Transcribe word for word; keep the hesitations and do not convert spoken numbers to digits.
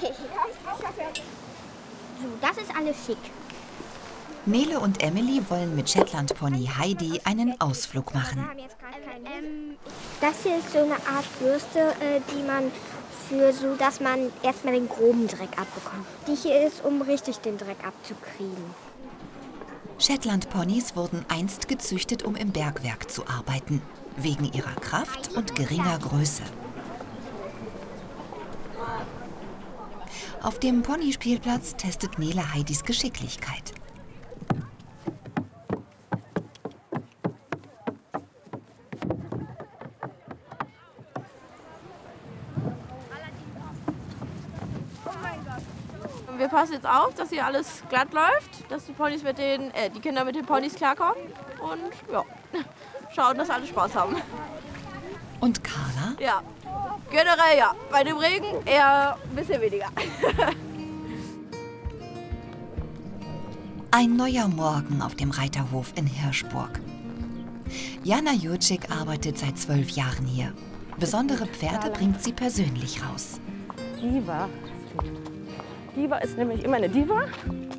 So, das ist alles schick. Nele und Emily wollen mit Shetland-Pony Heidi einen Ausflug machen. Ähm, das hier ist so eine Art Bürste, äh, die man für so, dass man erstmal den groben Dreck abbekommt. Die hier ist, um richtig den Dreck abzukriegen. Shetland-Ponys wurden einst gezüchtet, um im Bergwerk zu arbeiten, wegen ihrer Kraft und geringer Größe. Auf dem Ponyspielplatz testet Nele Heidis Geschicklichkeit. Wir passen jetzt auf, dass hier alles glatt läuft, dass die Ponys mit den, äh, die Kinder mit den Ponys klarkommen und ja, schauen, dass alle Spaß haben. Und Carla? Ja, generell ja. Bei dem Regen eher ein bisschen weniger. Ein neuer Morgen auf dem Reiterhof in Hirschburg. Jana Jurczyk arbeitet seit zwölf Jahren hier. Besondere Pferde bringt sie persönlich raus. Diva. Diva ist nämlich immer eine Diva